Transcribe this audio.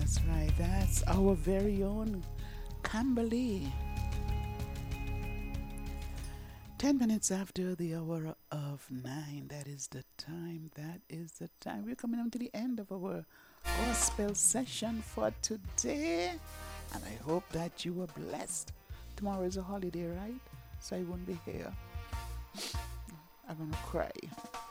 That's right. That's our very own Camberley. 10 minutes after the hour of 9. That is the time. That is the time. We're coming on to the end of our gospel session for today. And I hope that you were blessed. Tomorrow is a holiday, right? So I won't be here. I'm going to cry.